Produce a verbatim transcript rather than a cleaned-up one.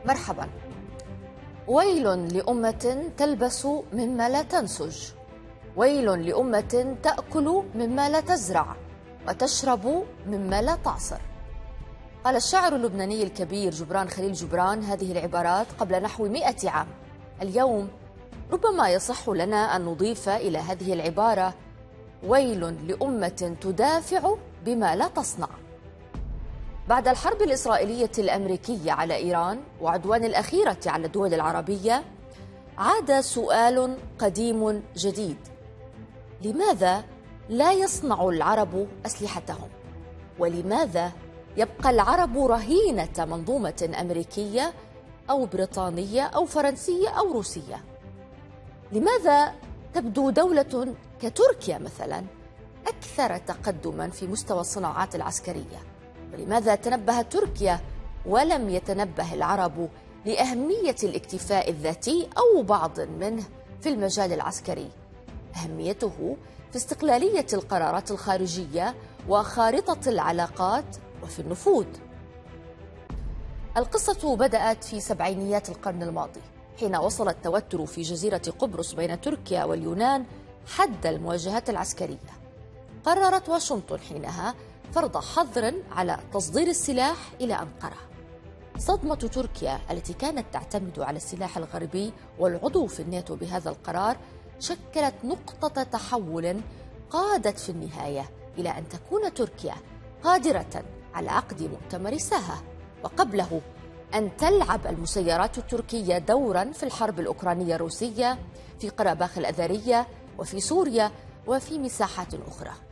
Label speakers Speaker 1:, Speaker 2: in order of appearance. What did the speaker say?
Speaker 1: مرحبا. ويل لأمة تلبس مما لا تنسج، ويل لأمة تأكل مما لا تزرع وتشرب مما لا تعصر. قال الشاعر اللبناني الكبير جبران خليل جبران هذه العبارات قبل نحو مئة عام. اليوم ربما يصح لنا أن نضيف إلى هذه العبارة: ويل لأمة تدافع بما لا تصنع. بعد الحرب الإسرائيلية الأمريكية على إيران وعدوان الأخيرة على الدول العربية، عاد سؤال قديم جديد: لماذا لا يصنع العرب أسلحتهم؟ ولماذا يبقى العرب رهينة منظومة أمريكية أو بريطانية أو فرنسية أو روسية؟ لماذا تبدو دولة كتركيا مثلا أكثر تقدما في مستوى الصناعات العسكرية؟ ولماذا تنبهت تركيا ولم يتنبه العرب لأهمية الاكتفاء الذاتي أو بعض منه في المجال العسكري؟ أهميته في استقلالية القرارات الخارجية وخارطة العلاقات وفي النفوذ. القصة بدأت في سبعينيات القرن الماضي، حين وصل التوتر في جزيرة قبرص بين تركيا واليونان حد المواجهات العسكرية. قررت واشنطن حينها فرض حظر على تصدير السلاح إلى أنقرة. صدمة تركيا التي كانت تعتمد على السلاح الغربي والعضو في الناتو بهذا القرار شكلت نقطة تحول قادت في النهاية إلى أن تكون تركيا قادرة على عقد مؤتمر ساها، وقبله أن تلعب المسيرات التركية دورا في الحرب الأوكرانية الروسية، في قراباخ الأذرية وفي سوريا وفي مساحات أخرى.